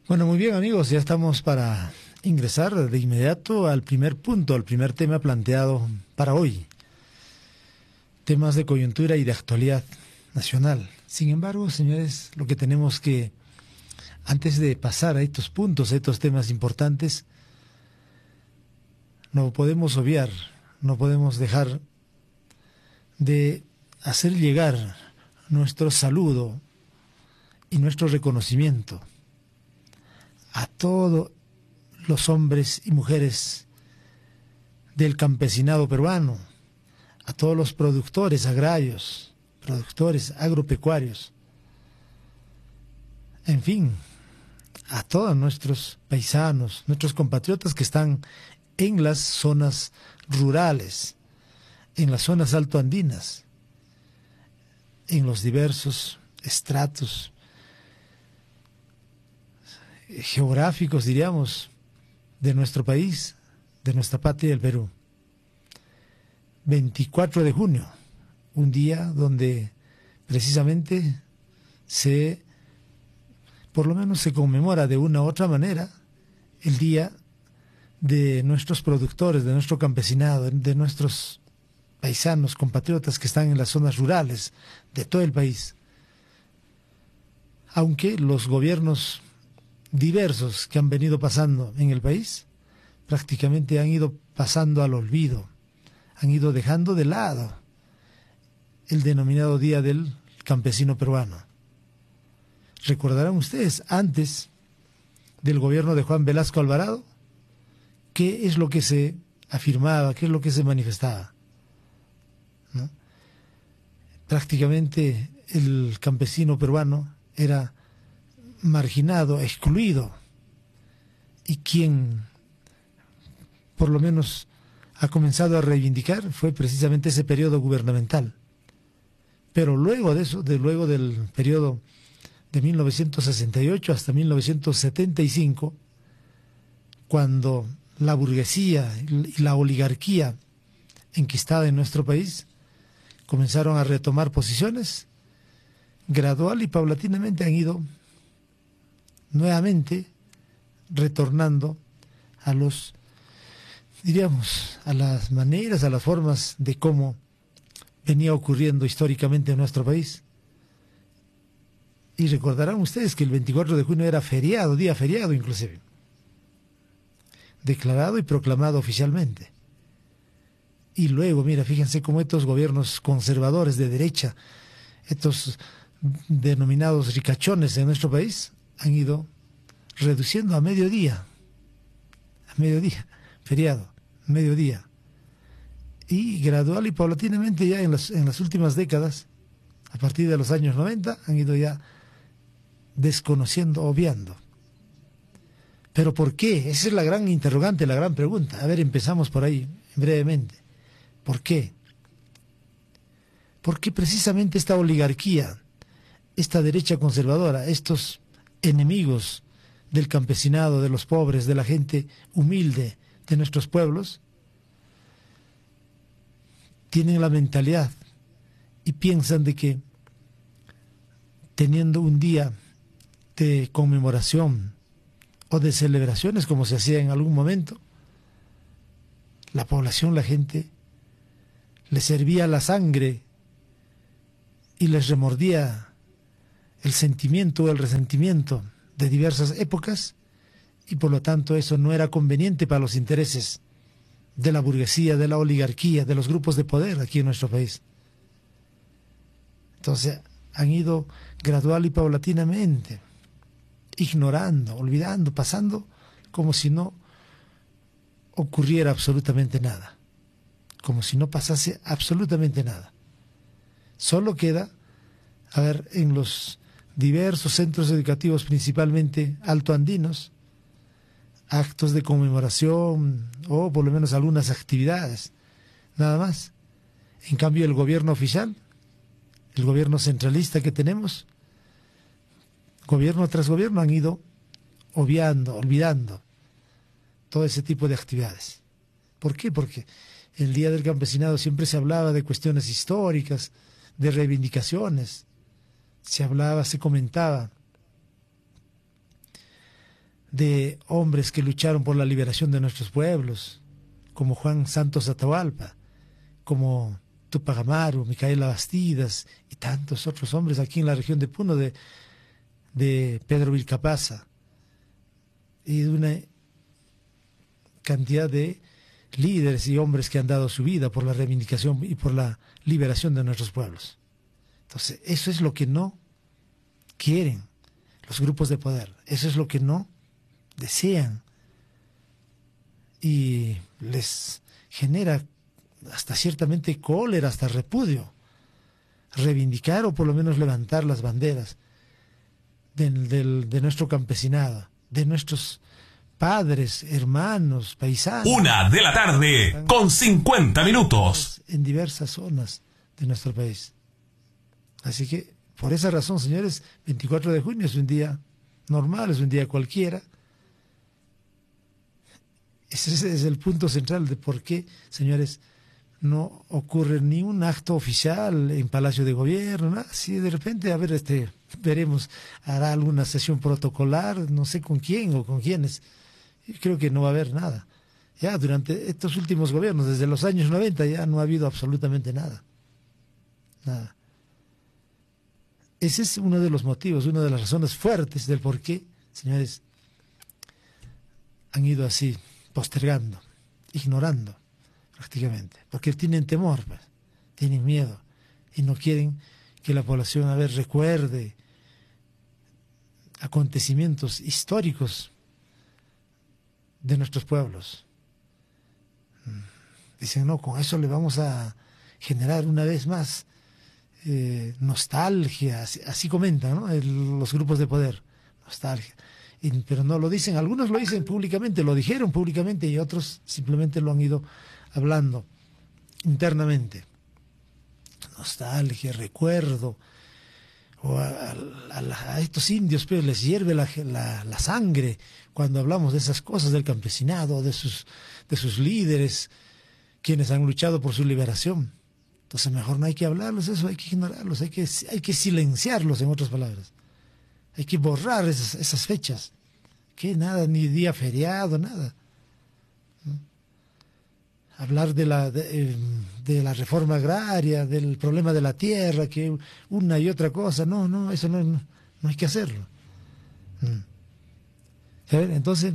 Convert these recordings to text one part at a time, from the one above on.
Bueno, muy bien amigos, ya estamos para ingresar de inmediato al primer punto, al primer tema planteado para hoy. Temas de coyuntura y de actualidad nacional. Sin embargo, señores, lo que tenemos que, antes de pasar a estos puntos, a estos temas importantes, no podemos obviar, no podemos dejar de hacer llegar nuestro saludo y nuestro reconocimiento a todos los hombres y mujeres del campesinado peruano, a todos los productores agrarios, productores agropecuarios, en fin, a todos nuestros paisanos, nuestros compatriotas que están en las zonas rurales, en las zonas altoandinas, en los diversos estratos geográficos, diríamos, de nuestro país, de nuestra patria del Perú. 24 de junio, un día donde precisamente por lo menos se conmemora de una u otra manera el día de nuestros productores, de nuestro campesinado, de nuestros paisanos, compatriotas que están en las zonas rurales de todo el país. Aunque los gobiernos diversos que han venido pasando en el país prácticamente han ido pasando al olvido, han ido dejando de lado el denominado Día del Campesino Peruano. Recordarán ustedes, antes del gobierno de Juan Velasco Alvarado, qué es lo que se afirmaba, qué es lo que se manifestaba, ¿no? Prácticamente el campesino peruano era marginado, excluido, y quien por lo menos ha comenzado a reivindicar fue precisamente ese periodo gubernamental. Pero luego de eso, luego del periodo de 1968 hasta 1975, cuando la burguesía y la oligarquía enquistada en nuestro país comenzaron a retomar posiciones, gradual y paulatinamente han ido nuevamente retornando a a las maneras, a las formas de cómo venía ocurriendo históricamente en nuestro país. Y recordarán ustedes que el 24 de junio era feriado, día feriado inclusive, declarado y proclamado oficialmente. Y luego, mira, fíjense cómo estos gobiernos conservadores de derecha, estos denominados ricachones en nuestro país, han ido reduciendo a mediodía, feriado, mediodía. Y gradual y paulatinamente ya en las últimas décadas, a partir de los años 90, han ido ya desconociendo, obviando. ¿Pero por qué? Esa es la gran interrogante, la gran pregunta. A ver, empezamos por ahí, brevemente. ¿Por qué? Porque precisamente esta oligarquía, esta derecha conservadora, estos enemigos del campesinado, de los pobres, de la gente humilde de nuestros pueblos, tienen la mentalidad y piensan de que teniendo un día de conmemoración o de celebraciones como se hacía en algún momento, la población, la gente, les servía la sangre y les remordía el sentimiento o el resentimiento de diversas épocas, y por lo tanto eso no era conveniente para los intereses de la burguesía, de la oligarquía, de los grupos de poder aquí en nuestro país. Entonces han ido gradual y paulatinamente ignorando, olvidando, pasando como si no ocurriera absolutamente nada, como si no pasase absolutamente nada. Solo queda, a ver, en los diversos centros educativos, principalmente altoandinos, actos de conmemoración o por lo menos algunas actividades, nada más. En cambio, el gobierno oficial, el gobierno centralista que tenemos, gobierno tras gobierno, han ido obviando, olvidando todo ese tipo de actividades. ¿Por qué? Porque el Día del Campesinado siempre se hablaba de cuestiones históricas, de reivindicaciones, se hablaba, se comentaba de hombres que lucharon por la liberación de nuestros pueblos, como Juan Santos Atahualpa, como Tupac Amaru, Micaela Bastidas y tantos otros hombres aquí en la región de Puno, de Pedro Vilcapasa, y de una cantidad de líderes y hombres que han dado su vida por la reivindicación y por la liberación de nuestros pueblos. Entonces, eso es lo que no quieren los grupos de poder, eso es lo que no desean, y les genera hasta ciertamente cólera, hasta repudio, reivindicar o por lo menos levantar las banderas de nuestro campesinado, de nuestros padres, hermanos, paisanos. 1:50 p.m. En diversas zonas de nuestro país. Así que, por esa razón, señores, 24 de junio es un día normal, es un día cualquiera. Ese es el punto central de por qué, señores, no ocurre ni un acto oficial en Palacio de Gobierno, nada. Si de repente, a ver, veremos, hará alguna sesión protocolar, no sé con quién o con quiénes. Creo que no va a haber nada. Ya durante estos últimos gobiernos, desde los años 90, ya no ha habido absolutamente nada. Nada. Ese es uno de los motivos, una de las razones fuertes del por qué, señores, han ido así, postergando, ignorando prácticamente, porque tienen temor, pues, tienen miedo y no quieren que la población, a ver, recuerde acontecimientos históricos de nuestros pueblos. Dicen, no, con eso le vamos a generar una vez más nostalgia, así comentan, ¿no? Los grupos de poder, nostalgia. Pero no lo dicen, algunos lo dicen públicamente, lo dijeron públicamente y otros simplemente lo han ido hablando internamente. Nostalgia, recuerdo, o a estos indios pues, les hierve la sangre cuando hablamos de esas cosas del campesinado, de sus líderes, quienes han luchado por su liberación. Entonces mejor no hay que hablarlos, eso hay que ignorarlos, hay que silenciarlos, en otras palabras. Hay que borrar esas fechas. Que nada, ni día feriado, nada. ¿No? Hablar de la reforma agraria, del problema de la tierra, que una y otra cosa, no, eso no hay que hacerlo. Entonces,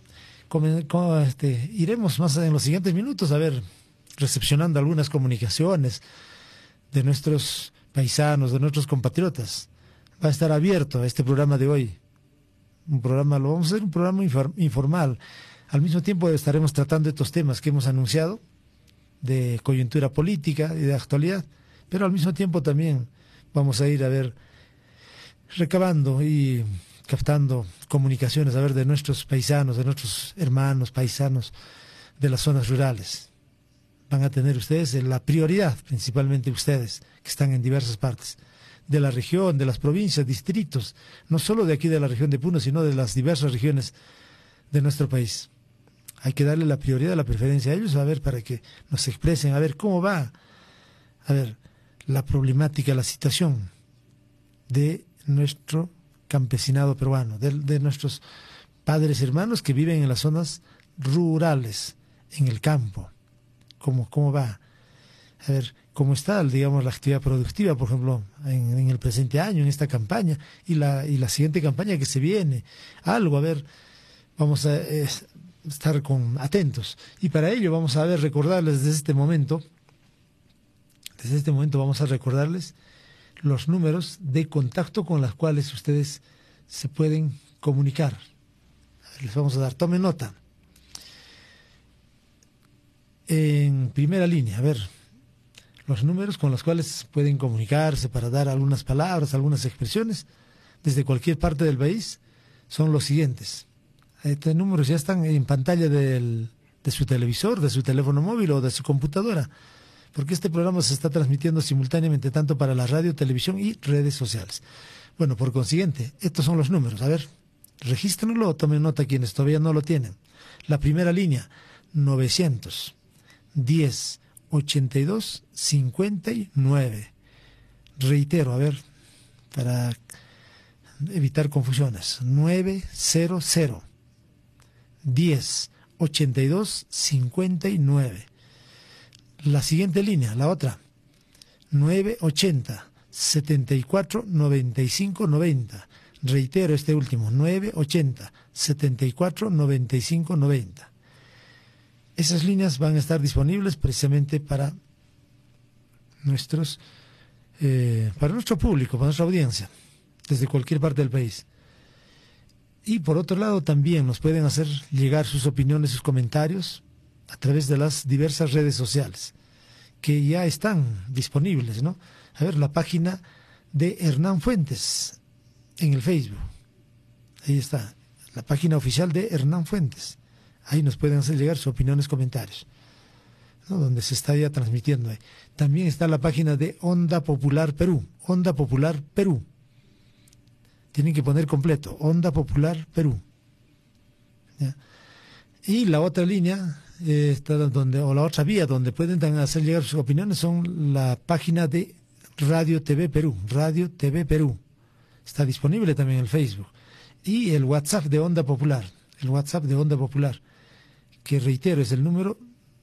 iremos más en los siguientes minutos a ver, recepcionando algunas comunicaciones de nuestros paisanos, de nuestros compatriotas. Va a estar abierto este programa de hoy. Lo vamos a hacer un programa informal. Al mismo tiempo estaremos tratando estos temas que hemos anunciado, de coyuntura política y de actualidad, pero al mismo tiempo también vamos a ir a ver, recabando y captando comunicaciones, a ver, de nuestros paisanos, de nuestros hermanos paisanos de las zonas rurales. Van a tener ustedes la prioridad, principalmente ustedes, que están en diversas partes de la región, de las provincias, distritos, no solo de aquí de la región de Puno, sino de las diversas regiones de nuestro país. Hay que darle la prioridad, la preferencia a ellos, a ver, para que nos expresen, a ver cómo va, a ver, la problemática, la situación de nuestro campesinado peruano, de nuestros padres hermanos que viven en las zonas rurales, en el campo. ¿Cómo va? A ver, cómo está, digamos, la actividad productiva, por ejemplo, en el presente año, en esta campaña, y la siguiente campaña que se viene. Algo, a ver, vamos a estar atentos. Y para ello vamos a recordarles desde este momento vamos a recordarles los números de contacto con los cuales ustedes se pueden comunicar. Les vamos a dar, tomen nota. En primera línea, a ver, los números con los cuales pueden comunicarse para dar algunas palabras, algunas expresiones, desde cualquier parte del país, son los siguientes. Estos números ya están en pantalla de su televisor, de su teléfono móvil o de su computadora, porque este programa se está transmitiendo simultáneamente tanto para la radio, televisión y redes sociales. Bueno, por consiguiente, estos son los números. A ver, regístrenlo o tomen nota quienes todavía no lo tienen. La primera línea, 910-82-59. Reitero, a ver, para evitar confusiones, 900 10 82 59. La siguiente línea, la otra, 980 74 95 90. Reitero este último, 980 74 95 90. Esas líneas van a estar disponibles precisamente para nuestro público, para nuestra audiencia, desde cualquier parte del país. Y por otro lado también nos pueden hacer llegar sus opiniones, sus comentarios a través de las diversas redes sociales que ya están disponibles, ¿no? A ver, la página de Hernán Fuentes en el Facebook. Ahí está, la página oficial de Hernán Fuentes. Ahí nos pueden hacer llegar sus opiniones, comentarios, ¿no? Donde se está ya transmitiendo ahí. También está la página de Onda Popular Perú. Onda Popular Perú. Tienen que poner completo, Onda Popular Perú. ¿Ya? Y la otra línea, o la otra vía donde pueden hacer llegar sus opiniones son la página de Radio TV Perú. Radio TV Perú. Está disponible también en el Facebook. Y el WhatsApp de Onda Popular. El WhatsApp de Onda Popular, que reitero es el número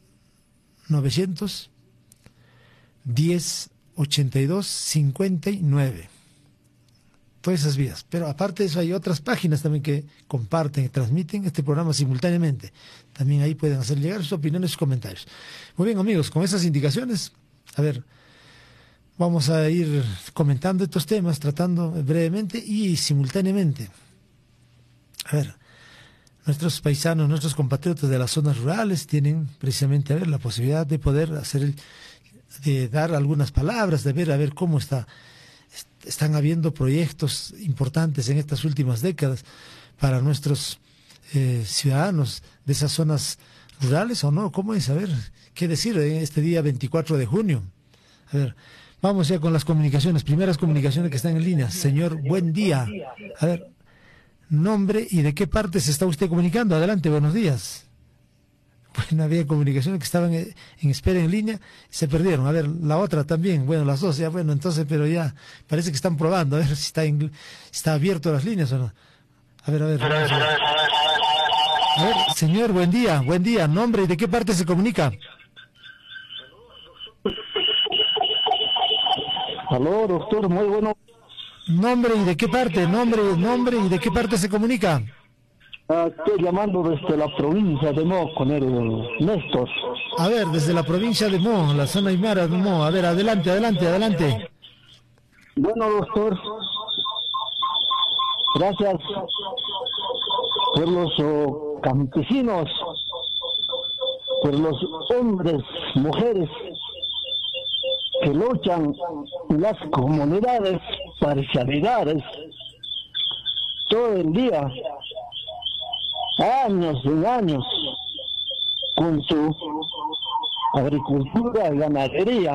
900 10 82 59. Todas esas vías. Pero aparte de eso hay otras páginas también que comparten y transmiten este programa simultáneamente. También ahí pueden hacer llegar sus opiniones, sus comentarios. Muy bien, amigos, con esas indicaciones, a ver, vamos a ir comentando estos temas, tratando brevemente y simultáneamente. A ver, nuestros paisanos, nuestros compatriotas de las zonas rurales tienen precisamente, a ver, la posibilidad de poder de dar algunas palabras, de ver, a ver cómo están habiendo proyectos importantes en estas últimas décadas para nuestros ciudadanos de esas zonas rurales, ¿o no? ¿Cómo es? A ver, ¿qué decir en este día 24 de junio? A ver, vamos ya con las comunicaciones, primeras comunicaciones que están en línea. Señor, buen día. A ver, nombre y de qué parte se está usted comunicando. Adelante, buenos días. Bueno, había comunicaciones que estaban en espera en línea, se perdieron. A ver, la otra también, bueno, las dos, ya bueno, entonces, pero ya parece que están probando, a ver si está abierto las líneas o no. A ver, vamos a ver. A ver, señor, buen día, nombre y de qué parte se comunica. Aló, doctor, muy bueno. Nombre y de qué parte, nombre y de qué parte se comunica. Estoy llamando desde la provincia de Mo con el Néstor. A ver, desde la provincia de Mo, la zona aymara de Mo. A ver, adelante. Bueno, doctor, gracias por los campesinos, por los hombres, mujeres que luchan en las comunidades, parcialidades, todo el día, años y años, con su agricultura y ganadería.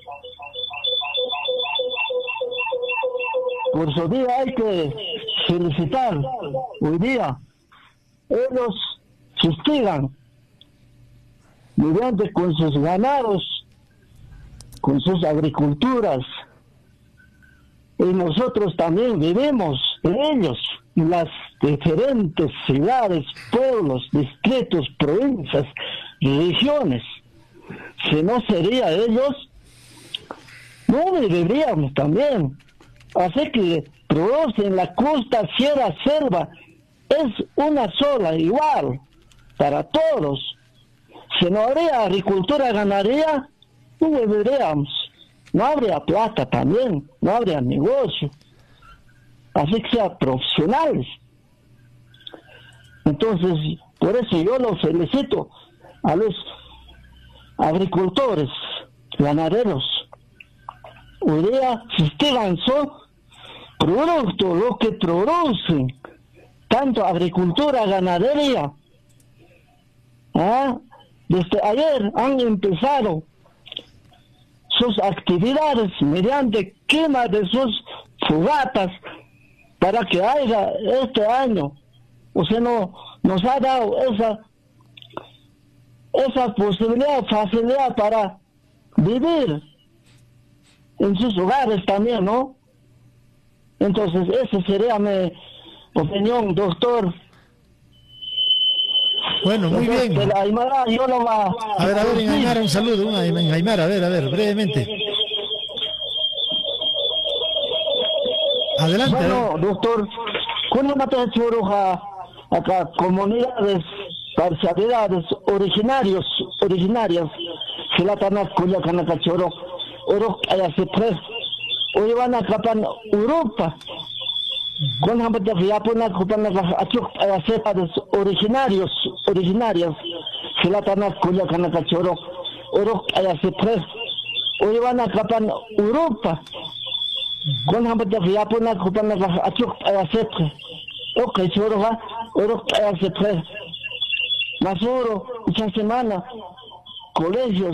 Por su día hay que felicitar. Hoy día ellos fustigan mediante con sus ganados, con sus agriculturas, y nosotros también vivimos en ellos, en las diferentes ciudades, pueblos, distritos, provincias, regiones. Si no sería ellos, no viviríamos también. Así que producen la costa, sierra, selva, es una sola, igual, para todos. Si no habría agricultura, ganadería, no viviríamos. No habría plata también, no habría negocio. Así que sean profesionales. Entonces, por eso yo los felicito a los agricultores, ganaderos. Hoy día festejan su producto, lo que producen, tanto agricultura, ganadería. Desde ayer han empezado sus actividades mediante quema de sus fogatas para que haya este año, o sea, no nos ha dado esa posibilidad, facilidad para vivir en sus hogares también, ¿no? Entonces esa sería mi opinión, doctor. Bueno, muy bien. El Aymara, yo lo va... A ver, en Aymara, un saludo, en Aymara, a ver, brevemente. Adelante. Bueno, doctor, ¿cómo no te churuja acá comunidades, parcialidades originarias, que la tanas cuya canaka choro, oro allá se tres, hoy van a capan Europa, con hambre de Japón, ocupan a cepas originarias, que la tanas cuya canaka choro, oro allá se tres, hoy van a capan Europa. Con hambre de Japón, ocupan a cepas. Ok, choro va, oro allá se tres. Más oro, esta semana, colegios,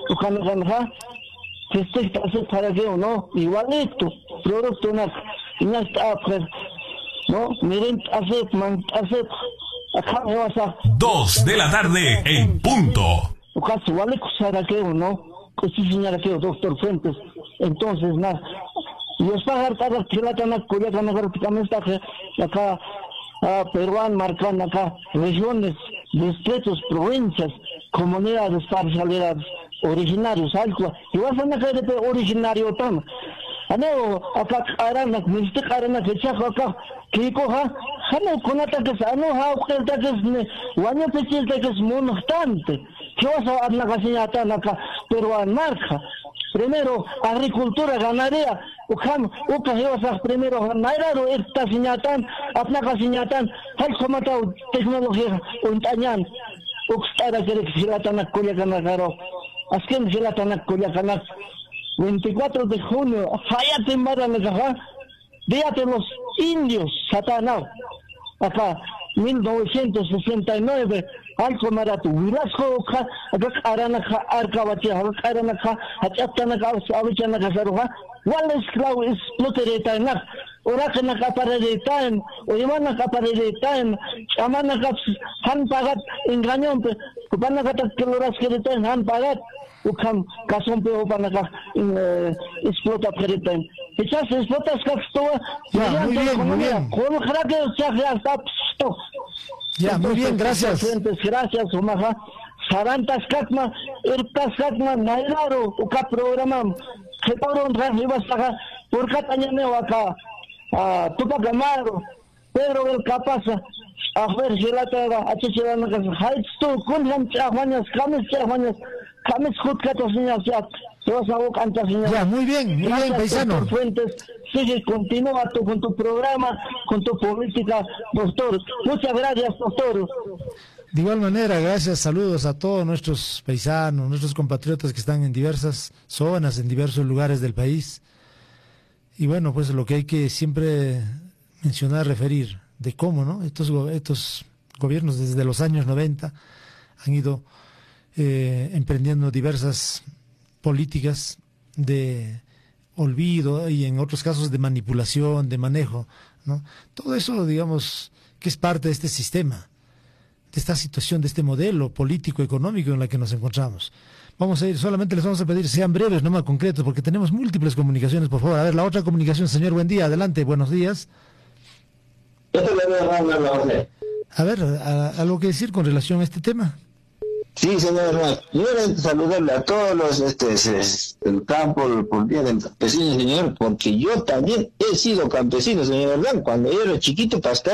que esté para que uno, igualito, producto una ¿no? Miren, hace, acá me vas a... 2 de la tarde en punto. Ocaso, vale, para que uno, que sí, señora, que doctor Fuentes, entonces, nada, y es para dar que la tana, cuya tana, acá, peruano, marcan acá, regiones, distritos, provincias, comunidades, parcialidades, originarios, algo, y vas a nacer de originario tam. Ano, acá arana, viste arana que chajo acá, que coja, ano, con ataques, ano, ataques, guaño que es monostante. ¿Qué vas a hablar acá, peruano, marca? Primero, agricultura, ganadería, primero, ganadería, esta señatan, aplaca señatan, hay como tecnología, untañan, uxtara que silatanak kuya kanakaro, asken silatanak kuya kanak, 24 de junio, fallate mara Día de los Indios, Satanao, acá, 1969, algo marato, Virasco, acá Aranaka, Arcabatia, Aranaka, Achatanaka, Avichanaka, Saruha, one esclavo is Plutereta, Orakanaka Paradetan, Oimanaka Paradetan, Chamanaka, Hanpagat, Engañón, Kupanaka, Keloras Keretan, Hanpagat, Ukam, Casompe, Opanaka, explota Keretan. Echas explotas Castoa, ya, muy bien. Ya, muy bien, gracias. Gracias, Omaha. Sarantas Katma, Irtas Katma, Nailaro, Uka programa, Ketoron Rajibasaka, por Catañaneo acá, Tupac Amaro, Pedro del Capasa, a ver si la tierra, a Chichilana, Heights to Kunham Chahuanas, Kamis Hutkatos Niñas, ya, muy bien, paisano. Fuentes, sigue, continúa con tu programa, con tu política, doctor. Muchas gracias, doctor. De igual manera, gracias, saludos a todos nuestros paisanos, nuestros compatriotas que están en diversas zonas, en diversos lugares del país. Y bueno, pues lo que hay que siempre mencionar, referir, de cómo, ¿no? Estos gobiernos desde los años 90 han ido emprendiendo diversas políticas de olvido y en otros casos de manipulación, de manejo, ¿no? Todo eso, digamos, que es parte de este sistema, de esta situación, de este modelo político, económico en la que nos encontramos. Vamos a ir, solamente les vamos a pedir sean breves, no más concretos, porque tenemos múltiples comunicaciones, por favor. A ver, la otra comunicación, señor, buen día, adelante, buenos días. A ver, ¿algo que decir con relación a este tema? Sí, señor, yo saludarle a todos los del campo por día del campesino, señor, porque yo también he sido campesino, señor, ¿verdad? Cuando yo era chiquito, pastor.